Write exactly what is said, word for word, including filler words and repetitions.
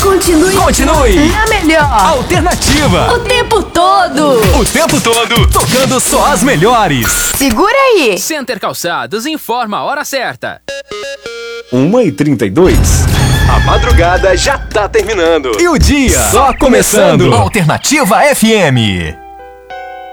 Continue. Continue. Na melhor. Alternativa. O tempo todo. O tempo todo. Tocando só as melhores. Segura aí. Center Calçados informa a hora certa. uma e trinta e dois. A madrugada já tá terminando. E o dia só começando. Alternativa F M.